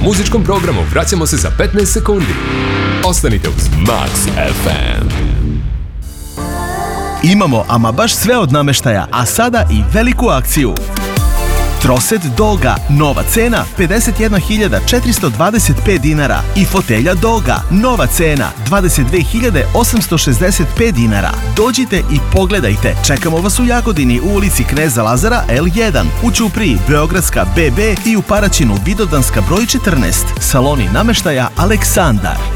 muzičkom programu vraćamo se za 15 sekundi. Ostanite uz Max FM. Imamo ama baš sve od namještaja, a sada i veliku akciju. Troset Doga, nova cena 51.425 dinara i fotelja Doga, nova cena 22.865 dinara. Dođite i pogledajte. Čekamo vas u Jagodini u ulici Kneza Lazara L1, u Ćupriji Beogradska BB i u Paraćinu Vidovdanska broj 14. Saloni namještaja Aleksandar.